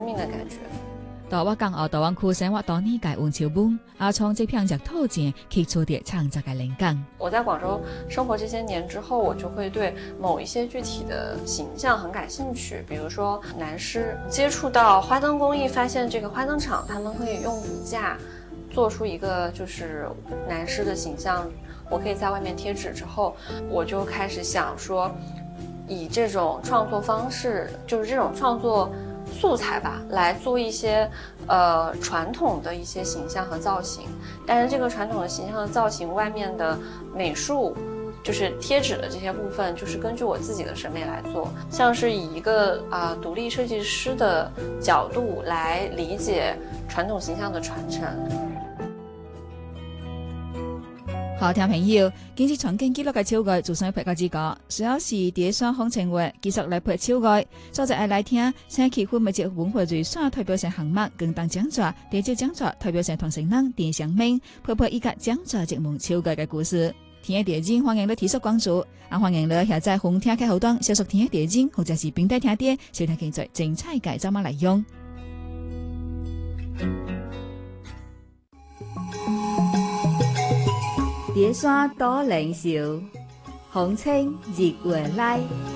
命的感觉。 到我港澳大湾区生活多年嘅黃朝本，阿從這片隻土地提出啲創作嘅靈感。 我在廣州生活這些年之後，我就會對某一些具體的形象很感興趣，比如說南獅，接觸到花燈工藝，發現這個花燈廠他們可以用骨架做出一個就是南獅的形象，我可以在外面貼紙之後，我就開始想說，以這種創作方式，就是這種創作素材吧，來做一些傳統的一些形象和造型，但是這個傳統的形象和造型外面的美術，就是貼紙的這些部分，就是根據我自己的審美來做，像是以一個獨立設計師的角度來理解傳統形象的傳承。 好聽朋友，今次曾經記錄嘅超過做上拍個字稿，主要是碟雙風情話，繼續來拍超過，作者愛來聽，星期會每節文化最耍代表性項目，更當講座，第節講座代表性同性人電相命，拍拍依家講座節目超過嘅故事。聽嘅電影歡迎你提出關注，歡迎你下載紅聽嘅後端，小說聽嘅電影或者是並帶聽碟，小聽現在精彩嘅怎麼來用。碟山多靈秀，風情日月來。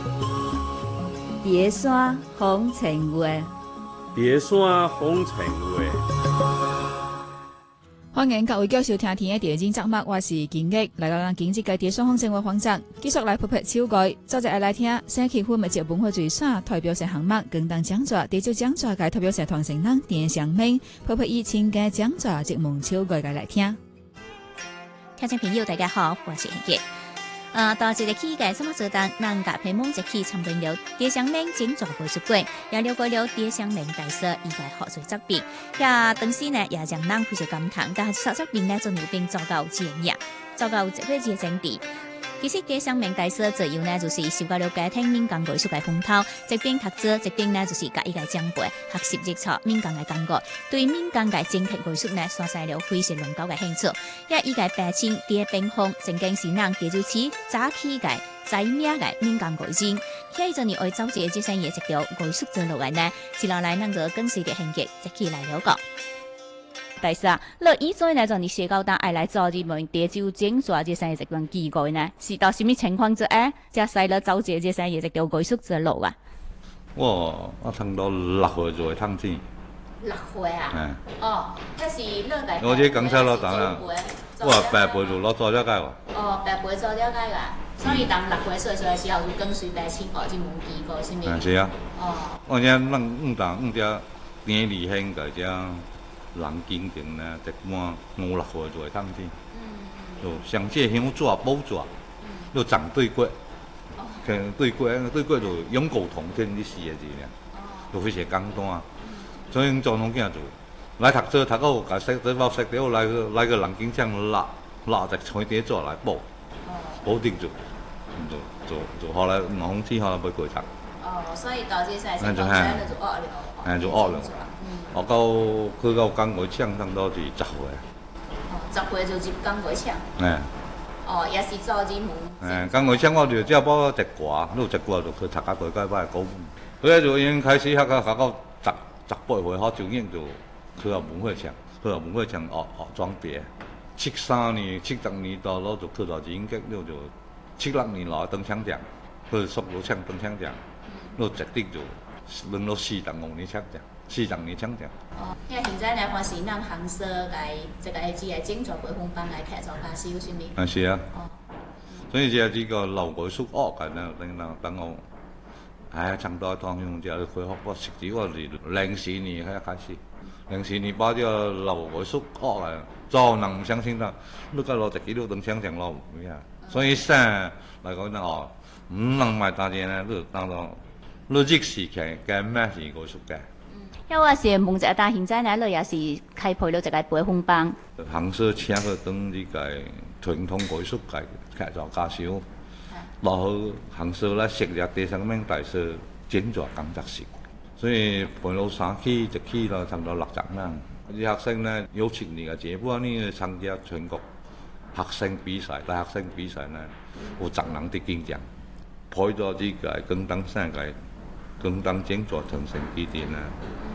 碟山風情話， 碟山風情話。 歡迎各位繼續聽嘅電影節目，我是建益，嚟到咱今日嘅碟山風情話環節，繼續來拍拍超改，作者愛來聽，星期會每節文化最耍代表性項目，更當講座，第九講座嘅代表性同性人電相命，拍拍以前嘅講座節目超改嘅來聽。 聽眾朋友大家好，我是建益。到這個期間，什麼做當人家陪夢一起參觀了碟相命整座藝術館，也了解了碟相命大師伊個學術作品。也當時呢，也讓人非常感嘆，但係作品呢，就牛並糟糕自然呀，糟糕這塊嘅整體。其實碟相命大師主要呢，就是受到了解聽民間藝術嘅風頭，這邊讀書，這邊呢，就是甲伊個長輩學習熱炒民間嘅感覺，對民間嘅整體藝術呢，所晒了非常濃厚嘅興趣。也伊個白青碟冰風，曾經是人記住起早起嘅知名嘅民間藝人。喺這年愛走這這些嘢食到藝術之路嘅呢，是落來能夠更是嘅興趣，一起來了解。大師啊，你以前呢就你寫稿單愛來做啲門碟就整做這些嘢食能記過呢，是到什麼情況之下，就使你走這些嘢食到藝術之路啊？ 我通到6歲就會通知。 6歲啊？哦，那是你來。 我這剛才攞單啦，我8輩就攞做了解喎。 哦，8輩做了解㗎，所以當6歲嘅時候就跟隨白青學啲門記過，是咪？ 是啊。 哦。 我這5隻年離興嘅隻。人經營呢，一般5、6歲就會通知，就上這香紙、寶紙，就長對骨，對骨就永固同天啲事嘅字咧，就非常簡單。所以做農囝就來讀書，讀到甲識到識到來個人經廠拿隻菜碟做來補，補定就後來農資後來俾佢讀。 哦，所以到這些情況下就惡了。 就惡了。我去到工藝廠，差唔多是10歲。 哦，10歲就入工藝廠。哦，也是做啲門。 工藝廠我就只補一掛，一掛就去讀下佢嗰班高門。佢就已經開始學到18歲，好就已經就去到文化廠，學裝備。73年、70年到攞就去到演劇，就76年來燈廠長，去塑料廠燈廠長，攞直啲就輪到4、5年廠長。4、5年廠長。 哦，因為現在呢，還是咱行社來這個只係整座培訓班來開做教師，是咪？ 是啊。哦。所以這個老藝術學嘅呢，等我，差唔多當用這去學我實際我是04年開始，04年把這個老藝術學嘅，做人唔相信啦，你個攞1幾多等廠長攞咩啊？所以生嚟講呢，哦，唔能買大件呢，你當到你即時期嘅咩是藝術嘅。 因為是夢一但現在呢，你也是開培了一個培訓班。 行社請佢當呢個傳統藝術嘅開做教授，然後行社咧識入碟相命大師整做工作室，所以培到3期1期啦，差唔多60人。啲學生呢有7年嘅這半年參加全國學生比賽、大學生比賽呢，有10人的競爭，培咗呢個更當上嘅更當整做傳承基地呢。